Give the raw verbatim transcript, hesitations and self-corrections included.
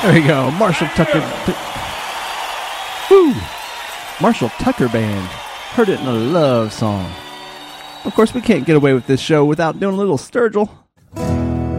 There we go. Marshall Tucker. Woo! Marshall Tucker Band. Heard it in a love song. Of course, we can't get away with this show without doing a little Sturgill.